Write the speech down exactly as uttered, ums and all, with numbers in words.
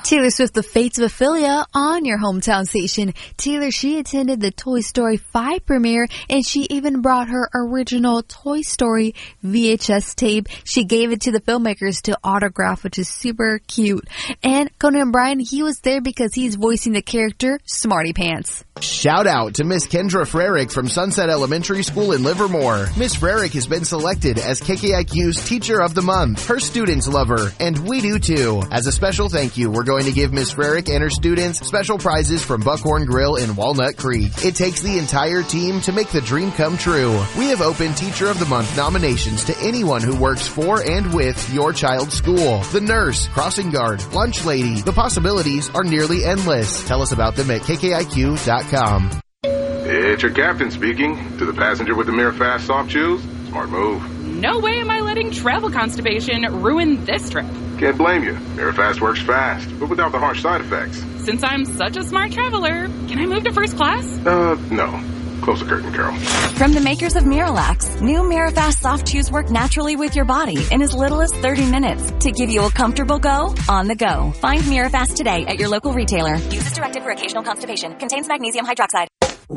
Taylor Swift, The Fates of Ophelia on your hometown station. Taylor, she attended the Toy Story five premiere, and she even brought her original Toy Story V H S tape. She gave it to the filmmakers to autograph, which is super cute. And Conan O'Brien, he was there because he's voicing the character Smarty Pants. Shout out to Miss Kendra Frerick from Sunset Elementary School in Livermore. Miss Frerick has been selected as K K I Q's Teacher of the Month. Her students love her, and we do too. As a special thank you, we're going to give Miss Frerick and her students special prizes from Buckhorn Grill in Walnut Creek. It takes the entire team to make the dream come true. We have opened Teacher of the Month nominations to anyone who works for and with your child's school. The nurse, crossing guard, lunch lady. The possibilities are nearly endless. Tell us about them at K K I Q dot com. It's your captain speaking. To the passenger with the Mirror Fast soft chews, smart move. No way am I letting travel constipation ruin this trip. Can't blame you. Mirror Fast works fast, but without the harsh side effects. Since I'm such a smart traveler, can I move to first class? Uh, no. Close the curtain, Carol. From the makers of Miralax, new Mirafast soft chews work naturally with your body in as little as thirty minutes to give you a comfortable go on the go. Find Mirafast today at your local retailer. Use as directed for occasional constipation. Contains magnesium hydroxide.